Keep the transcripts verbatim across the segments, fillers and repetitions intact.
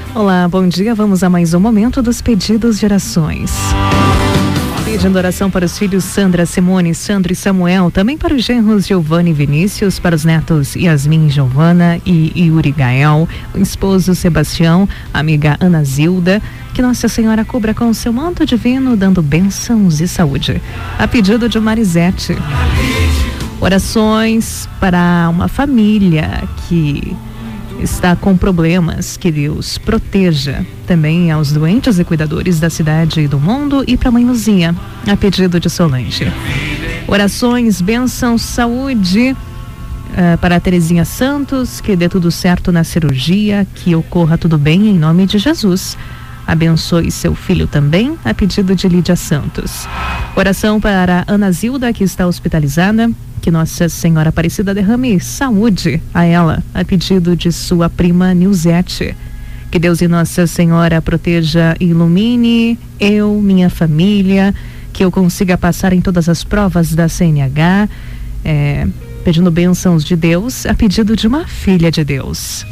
Olá, bom dia. Vamos a mais um momento dos pedidos de orações. Pedindo oração para os filhos Sandra, Simone, Sandro e Samuel, também para os genros Giovanni e Vinícius, para os netos Yasmin, Giovana e Yuri Gael, o esposo Sebastião, a amiga Ana Zilda, que Nossa Senhora cubra com o seu manto divino, dando bênçãos e saúde. A pedido de Marisete. Orações para uma família que está com problemas, que Deus proteja. Também aos doentes e cuidadores da cidade e do mundo, e para a mãe Luzia, a pedido de Solange. Orações, bênçãos, saúde uh, para a Terezinha Santos, que dê tudo certo na cirurgia, que ocorra tudo bem em nome de Jesus. Abençoe seu filho também, a pedido de Lídia Santos. Oração para Ana Zilda, que está hospitalizada, que Nossa Senhora Aparecida derrame saúde a ela, a pedido de sua prima Nilzete. Que Deus e Nossa Senhora proteja e ilumine eu, minha família, que eu consiga passar em todas as provas da C N H, é, pedindo bênçãos de Deus, a pedido de uma filha de Deus.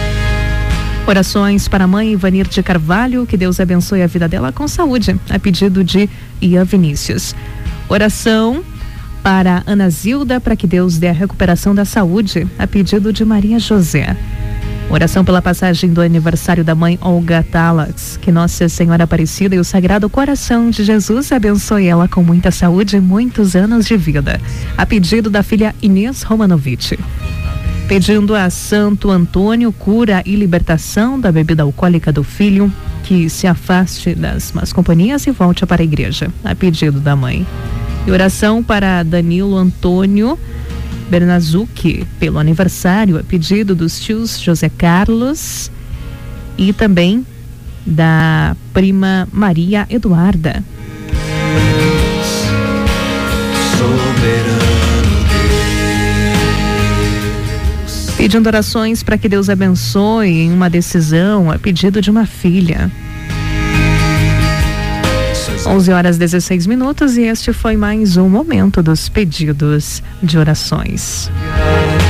Orações para a mãe Ivanir de Carvalho, que Deus abençoe a vida dela com saúde, a pedido de Ian Vinícius. Oração para Ana Zilda, para que Deus dê a recuperação da saúde, a pedido de Maria José. Oração pela passagem do aniversário da mãe Olga Talax, que Nossa Senhora Aparecida e o Sagrado Coração de Jesus abençoe ela com muita saúde e muitos anos de vida, a pedido da filha Inês Romanovich. Pedindo a Santo Antônio cura e libertação da bebida alcoólica do filho, que se afaste das más companhias e volte para a igreja, a pedido da mãe. E oração para Danilo Antônio Bernazucchi, pelo aniversário, a pedido dos tios José Carlos e também da prima Maria Eduarda. Pedindo orações para que Deus abençoe em uma decisão, a pedido de uma filha. onze horas e dezesseis minutos, e este foi mais um momento dos pedidos de orações.